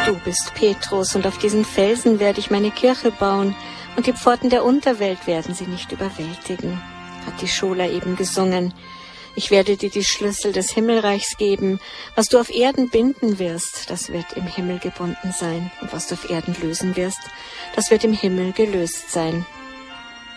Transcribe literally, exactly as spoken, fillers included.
Du bist Petrus, und auf diesen Felsen werde ich meine Kirche bauen, und die Pforten der Unterwelt werden sie nicht überwältigen, hat die Schola eben gesungen. Ich werde dir die Schlüssel des Himmelreichs geben. Was du auf Erden binden wirst, das wird im Himmel gebunden sein. Und was du auf Erden lösen wirst, das wird im Himmel gelöst sein.